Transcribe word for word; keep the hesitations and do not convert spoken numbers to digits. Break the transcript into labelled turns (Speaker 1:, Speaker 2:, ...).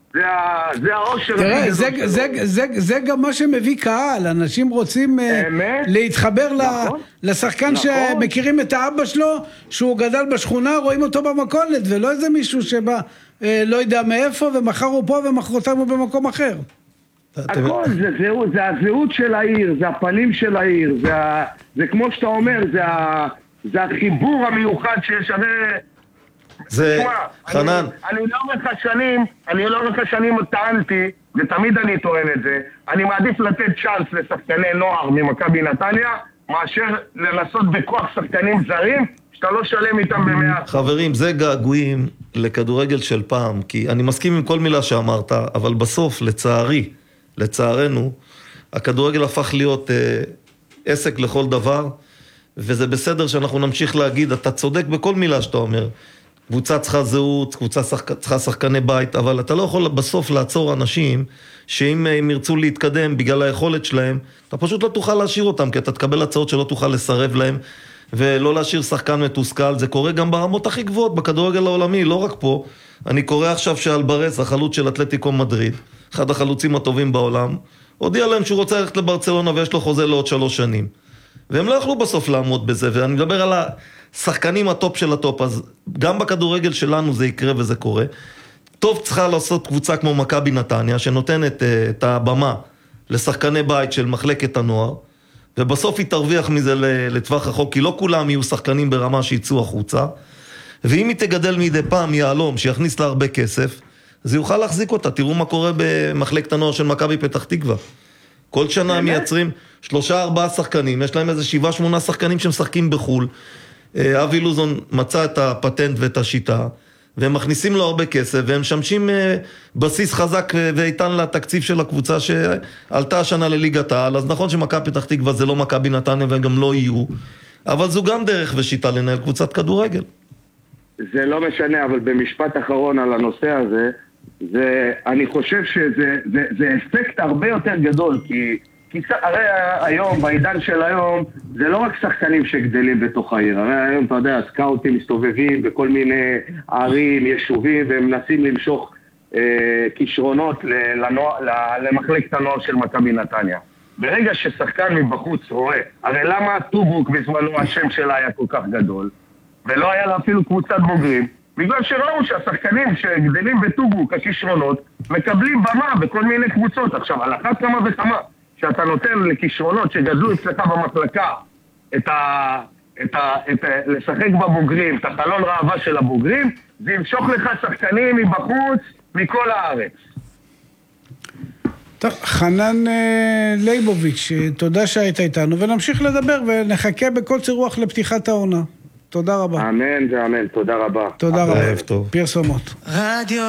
Speaker 1: זה, זה האושר.
Speaker 2: תראה, זה, זה, זה, זה גם מה שמביא קהל, אנשים רוצים אמת? להתחבר נכון, לשחקן נכון. שמכירים את האבא שלו, שהוא גדל בשכונה, רואים אותו במכולת, ולא איזה מישהו שבא, לא יודע מאיפה, ומחר הוא פה ומחרתיים הוא במקום אחר.
Speaker 1: הכל, זה, זה, זה הזהות של העיר, זה הפנים של העיר, זה, זה כמו שאתה אומר, זה, זה החיבור המיוחד שיש, הרי...
Speaker 3: זה, חנן.
Speaker 1: אני, אני לא אורך השנים, אני לא אורך השנים טענתי, ותמיד אני טוען את זה, אני מעדיף לתת צ'אנס לשחקני נוער ממכבי נתניה, מאשר לנסות בכוח שחקנים זרים, שאתה לא שלם איתם במאה.
Speaker 3: חברים, זה געגועים לכדורגל של פעם, כי אני מסכים עם כל מילה שאמרת, אבל בסוף, לצערי, לצערנו, הכדורגל הפך להיות אה, עסק לכל דבר, וזה בסדר שאנחנו נמשיך להגיד, אתה צודק בכל מילה שאתה אומר, קבוצה צריכה זהות, קבוצה צריכה שחקני בית, אבל אתה לא יכול בסוף לעצור אנשים שאם הם ירצו להתקדם בגלל היכולת שלהם, אתה פשוט לא תוכל להשאיר אותם, כי אתה תקבל הצעות שלא תוכל לסרב להם, ולא להשאיר שחקן מתוסכל. זה קורה גם ברמות הכי גבוהות בכדורגל העולמי, לא רק פה. אני קורא עכשיו שאלברס, החלוץ של אתלטיקו מדריד, אחד החלוצים הטובים בעולם, הודיע להם שהוא רוצה ללכת לברצלונה ויש לו חוזה לעוד שלוש שנים. והם לא יכלו בסוף לעמוד בזה, ואני מדבר על השחקנים הטופ של הטופ, אז גם בכדורגל שלנו זה יקרה וזה קורה. טוב צריכה לעשות קבוצה כמו מכבי נתניה, שנותנת uh, את הבמה לשחקני בית של מחלקת הנוער, ובסוף היא תרוויח מזה לטווח רחוק, כי לא כולם יהיו שחקנים ברמה שיצאו החוצה, ואם היא תגדל מדי פעם יעלום, שיכניס לה הרבה כסף, אז היא יוכל להחזיק אותה. תראו מה קורה במחלקת הנוער של מכבי פתח תקווה. כל שנה הם מייצרים שלושה ארבעה שחקנים, יש להם איזה שבעה שמונה שחקנים שמשחקים בחול. אבי לוזון מצא את הפטנט ואת השיטה, והם מכניסים לו הרבה כסף, והם משמשים בסיס חזק ואיתן לתקציב של הקבוצה שעלתה השנה לליגת העל. אז נכון שמכבי פתח תקווה זה לא מכבי נתניה והם גם לא יהיו, אבל זו גם דרך ושיטה לנהל קבוצת כדורגל.
Speaker 1: זה לא משנה, אבל במשפט אחרון על הנושא הזה, זה, אני חושב שזה זה, זה אפקט הרבה יותר גדול, כי, כי הרי היום, בעידן של היום, זה לא רק שחקנים שגדלים בתוך העיר, הרי היום, אתה יודע, סקאוטים מסתובבים בכל מיני ערים, יישובים, והם מנסים למשוך אה, כישרונות לנוע, למחלקת הנוער של מכבי נתניה. ברגע ששחקן מבחוץ רואה, הרי למה טובוק בזמנו השם שלה היה כל כך גדול, ולא היה לה אפילו קבוצת בוגרים, בגלל שראו שהשחקנים שגדלים בטובוק, הכישרונות, מקבלים במה בכל מיני קבוצות. עכשיו, על אחת כמה וכמה, שאתה נותן לכישרונות שגדלו אצלך במחלקה, את ה, את ה, את ה, לשחק בבוגרים, את החלון ראווה של הבוגרים, זה ימשוך לך שחקנים מבחוץ, מכל הארץ.
Speaker 2: טוב, חנן אה, ליבוביץ', תודה שהיית איתנו, ונמשיך לדבר ונחכה בכל צירוח לפתיחת העונה. תודה רבה.
Speaker 1: אמן ואמן, תודה רבה.
Speaker 2: תודה רבה. פרסומות. רדיו